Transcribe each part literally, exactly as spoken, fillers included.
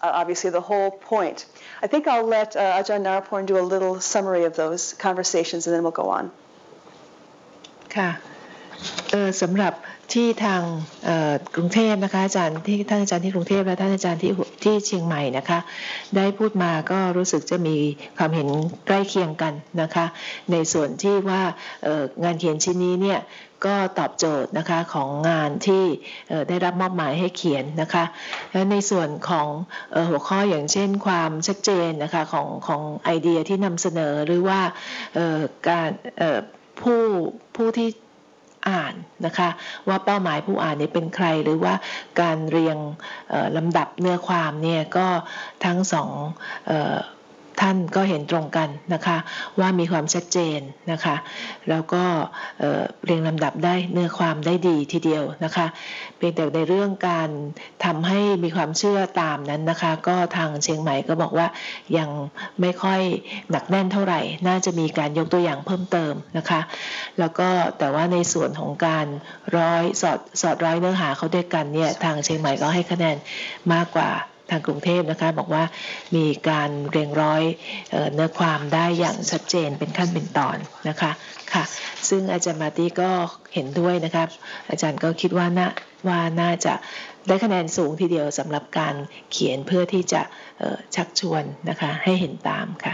uh, obviously the whole point. I think I'll let uh, Ajahn Naraporn do a little summary of those conversations and then we'll go on. ค่ะเออสำหรับที่ทางกรุงเทพนะคะอาจารย์ที่ท่านอาจารย์ที่กรุงเทพและท่านอาจารย์ที่ที่เชียงใหม่นะคะได้พูดมาก็รู้สึกจะมีความเห็นใกล้เคียงกันนะคะในส่วนที่ว่างานเขียนชิ้นนี้เนี่ยก็ตอบโจทย์นะคะของงานที่ได้รับมอบหมายให้เขียนนะคะและในส่วนของหัวข้ออย่างเช่นความชัดเจนนะคะของของไอเดียที่นำเสนอหรือว่าการผู้ผู้ที่อ่านนะคะว่าเป้าหมายผู้อ่านนี้เป็นใครหรือว่าการเรียงลำดับเนื้อความเนี่ยก็ทั้งสองท่านก็เห็นตรงกันนะคะว่ามีความชัดเจนนะคะแล้วก็เรียงลำดับได้เนื้อความได้ดีทีเดียวนะคะเพียงแต่ในเรื่องการทำให้มีความเชื่อตามนั้นนะคะก็ทางเชียงใหม่ก็บอกว่ายังไม่ค่อยหนักแน่นเท่าไหร่น่าจะมีการยกตัวอย่างเพิ่มเติมนะคะแล้วก็แต่ว่าในส่วนของการร้อยสอดสอดร้อยเนื้อหาเขาด้วยกันเนี่ยทางเชียงใหม่ก็ให้คะแนนมากกว่าทางกรุงเทพนะคะบอกว่ามีการเรียงร้อยเนื้อความได้อย่างชัดเจนเป็นขั้นเป็นตอนนะคะค่ะซึ่งอาจารย์มาตี้ก็เห็นด้วยนะครับอาจารย์ก็คิดว่าน่าว่าน่าจะได้คะแนนสูงทีเดียวสำหรับการเขียนเพื่อที่จะชักชวนนะคะให้เห็นตามค่ะ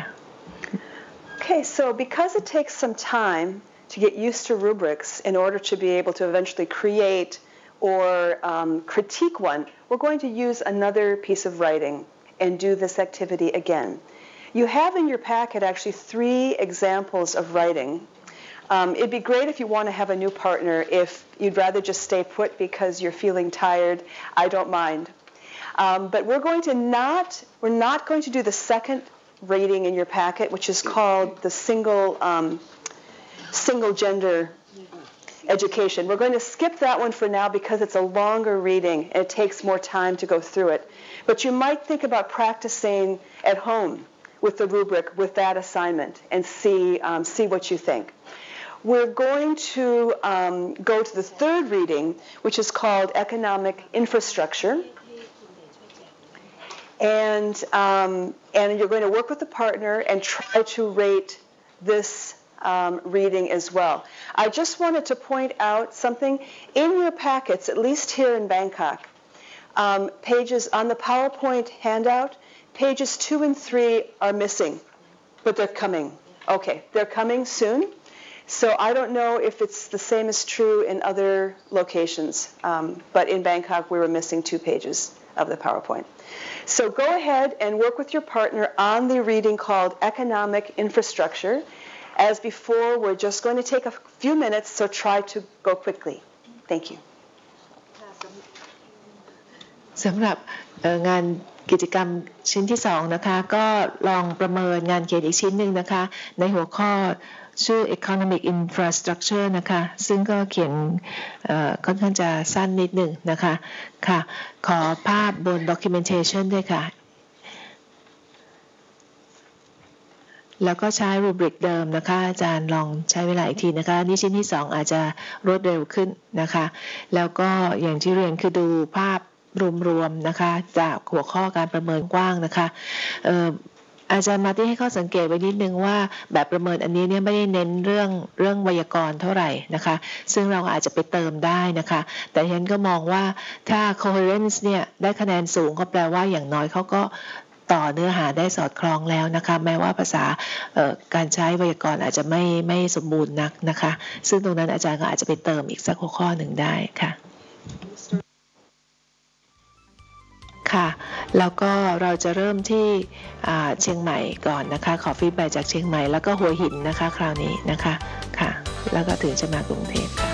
Okay, so because it takes some time to get used to rubrics in order to be able to eventually create or um, critique one, we're going to use another piece of writing and do this activity again. You have in your packet actually three examples of writing. Um, it'd be great if you want to have a new partner. If you'd rather just stay put because you're feeling tired, I don't mind. Um, but we're going to not, we're not going to do the second reading in your packet, which is called the single, um, single gender education. We're going to skip that one for now because it's a longer reading and it takes more time to go through it. But you might think about practicing at home with the rubric, with that assignment, and see, um, see what you think. We're going to um, go to the third reading, which is called Economic Infrastructure. And, um, and you're going to work with the partner and try to rate this Um, reading as well. I just wanted to point out something in your packets, at least here in Bangkok. Um, pages on the PowerPoint handout, pages two and three are missing, but they're coming. Okay, they're coming soon. So I don't know if it's the same is true in other locations, um, but in Bangkok we were missing two pages of the PowerPoint. So go ahead and work with your partner on the reading called Economic Infrastructure. As before, we're just going to take a few minutes, so try to go quickly. Thank you. สำหรับงานกิจกรรมชิ้นที่สองนะคะก็ลองประเมินงานเขียนอีกชิ้นหนึ่งนะคะในหัวข้อชื่อ Economic Infrastructure นะคะซึ่งก็เขียนค่อนข้างจะสั้นนิดหนึ่งนะคะค่ะขอภาพบน Documentation ด้วยค่ะแล้วก็ใช้รูบริกเดิมนะคะอาจารย์ลองใช้เวลาอีกทีนะคะนี่ชิ้นที่สองอาจจะรวดเร็วขึ้นนะคะแล้วก็อย่างที่เรียนคือดูภาพรวมๆนะคะจากหัวข้อการประเมินกว้างนะคะเอ่ออาจารย์มาที่ให้ข้อสังเกตไว้นิดนึงว่าแบบประเมินอันนี้เนี่ยไม่ได้เน้นเรื่องเรื่องไวยากรณ์เท่าไหร่นะคะซึ่งเราอาจจะไปเติมได้นะคะแต่ฉันก็มองว่าถ้า coherence เนี่ยได้คะแนนสูงก็แปลว่าอย่างน้อยเขาก็ต่อเนื้อหาได้สอดคล้องแล้วนะคะแม้ว่าภาษาการใช้ไวยากรณ์อาจจะไม่ไม่สมบูรณ์นักนะคะซึ่งตรงนั้นอาจารย์ก็อาจจะไปเติมอีกสักหัวข้อหนึ่งได้ค่ะค่ะแล้วก็เราจะเริ่มที่เชียงใหม่ก่อนนะคะขอฟีดแบ็กจากเชียงใหม่แล้วก็หัวหินนะคะคราวนี้นะคะค่ะแล้วก็ถึงจะมากรุงเทพค่ะ